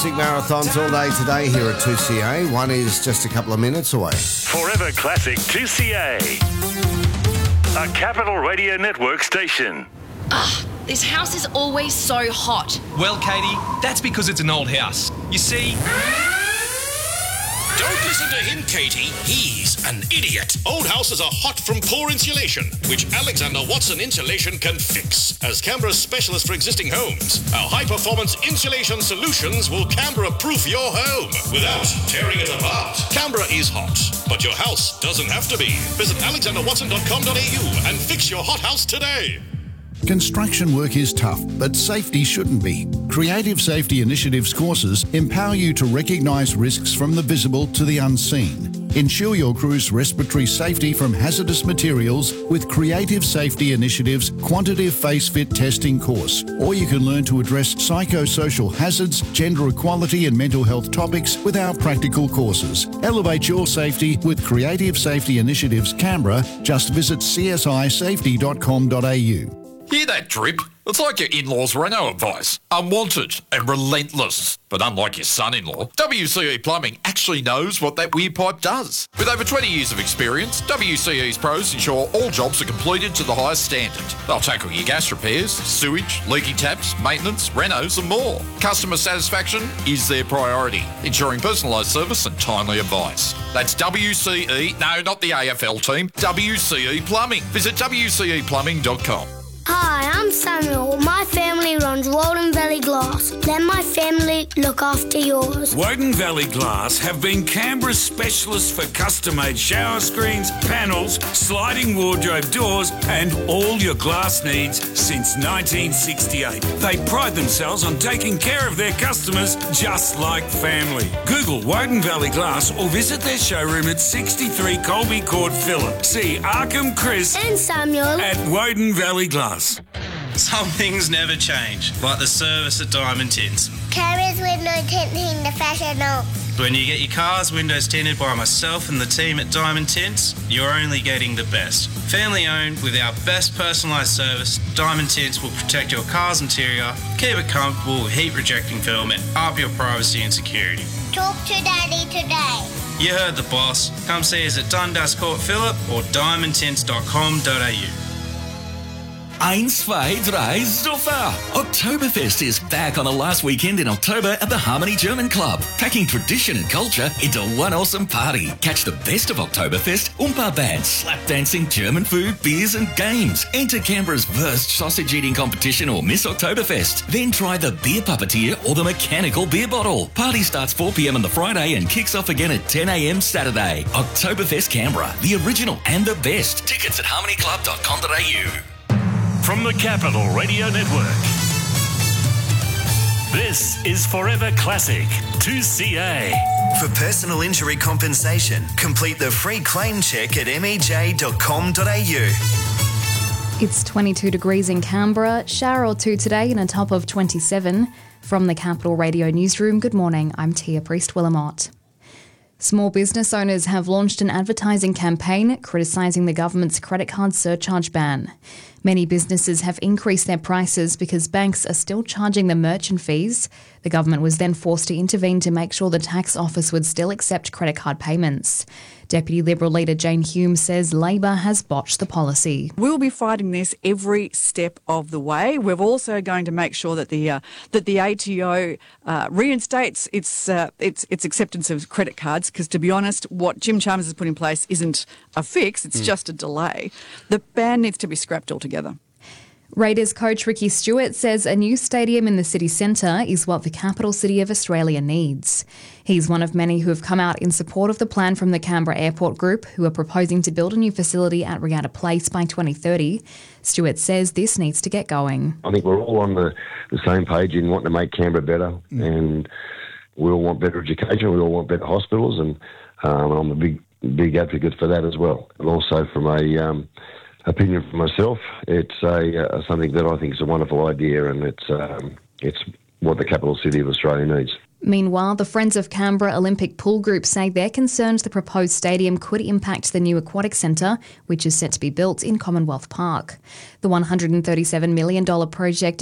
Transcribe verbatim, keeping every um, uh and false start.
Music marathons all day today here at two C A. One is just a couple of minutes away. Forever Classic two C A. A Capital Radio Network station. Ugh, this house is always so hot. Well, Katie, that's because it's an old house. You see... Don't listen to him, Katie. He's an idiot. Old houses are hot from poor insulation, which Alexander Watson Insulation can fix. As Canberra's specialist for existing homes, our high-performance insulation solutions will Canberra-proof your home without tearing it apart. Canberra is hot, but your house doesn't have to be. Visit alexander watson dot com dot a u and fix your hot house today. Construction work is tough, but safety shouldn't be. Creative Safety Initiatives courses empower you to recognise risks from the visible to the unseen. Ensure your crew's respiratory safety from hazardous materials with Creative Safety Initiatives Quantitative Face Fit Testing course. Or you can learn to address psychosocial hazards, gender equality and mental health topics with our practical courses. Elevate your safety with Creative Safety Initiatives Canberra. Just visit c s i safety dot com dot a u. Hear that drip? It's like your in-laws' Renault advice. Unwanted and relentless. But unlike your son-in-law, W C E Plumbing actually knows what that weird pipe does. With over twenty years of experience, W C E's pros ensure all jobs are completed to the highest standard. They'll tackle your gas repairs, sewage, leaky taps, maintenance, renos and more. Customer satisfaction is their priority, ensuring personalised service and timely advice. That's W C E, no, not the A F L team, W C E Plumbing. Visit w c e plumbing dot com. Hi, I'm Samuel. My family runs Woden Valley Glass. Let my family look after yours. Woden Valley Glass have been Canberra's specialists for custom-made shower screens, panels, sliding wardrobe doors and all your glass needs since nineteen sixty-eight. They pride themselves on taking care of their customers just like family. Google Woden Valley Glass or visit their showroom at sixty-three Colby Court, Phillip. See Arkham, Chris and Samuel at Woden Valley Glass. Some things never change, like the service at Diamond Tints. Carrier's window tinting the fashion out. When you get your car's windows tinted by myself and the team at Diamond Tints, you're only getting the best. Family owned with our best personalised service, Diamond Tints will protect your car's interior, keep it comfortable with heat rejecting film and up your privacy and security. Talk to Daddy today. You heard the boss. Come see us at Dundas Court, Phillip or diamond tints dot com dot a u. Eins, zwei, drei, super! Oktoberfest is back on the last weekend in October at the Harmony German Club, packing tradition and culture into one awesome party. Catch the best of Oktoberfest, Oompa bands, slap dancing, German food, beers and games. Enter Canberra's worst sausage eating competition or Miss Oktoberfest. Then try the beer puppeteer or the mechanical beer bottle. Party starts four p m on the Friday and kicks off again at ten a m Saturday. Oktoberfest Canberra, the original and the best. Tickets at harmony club dot com dot a u. From the Capital Radio Network, this is Forever Classic two C A. For personal injury compensation, complete the free claim check at m e j dot com dot a u. It's twenty-two degrees in Canberra, shower or two today and a top of twenty-seven. From the Capital Radio Newsroom, good morning, I'm Tia Priest-Willamott. Small business owners have launched an advertising campaign criticising the government's credit card surcharge ban. Many businesses have increased their prices because banks are still charging them merchant fees. The government was then forced to intervene to make sure the tax office would still accept credit card payments. Deputy Liberal leader Jane Hume says Labor has botched the policy. We'll be fighting this every step of the way. We're also going to make sure that the uh, that the A T O uh, reinstates its uh, its its acceptance of credit cards. Because to be honest, what Jim Chalmers has put in place isn't a fix; it's mm. just a delay. The ban needs to be scrapped altogether. Raiders coach Ricky Stewart says a new stadium in the city centre is what the capital city of Australia needs. He's one of many who have come out in support of the plan from the Canberra Airport Group, who are proposing to build a new facility at Regatta Place by twenty thirty. Stewart says this needs to get going. I think we're all on the, the same page in wanting to make Canberra better, mm. and we all want better education, we all want better hospitals, and um, I'm a big, big advocate for that as well. And also from a... Um, opinion for myself, it's a uh, something that I think is a wonderful idea, and it's um, it's what the capital city of Australia needs. Meanwhile, the Friends of Canberra Olympic Pool Group say they're concerned the proposed stadium could impact the new aquatic centre, which is set to be built in Commonwealth Park. The one hundred thirty-seven million dollars project